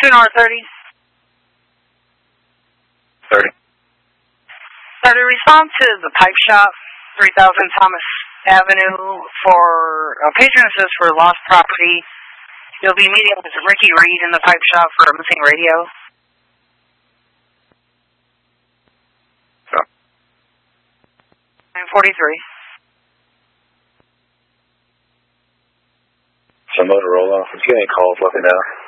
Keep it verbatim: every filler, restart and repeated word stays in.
two North thirty. thirty. thirty, respond to the pipe shop, three thousand Thomas Avenue, for a patron says for lost property. You'll be meeting with Ricky Reed in the pipe shop for a missing radio. Oh. nine forty-three. So Motorola, if you get any calls, let me know.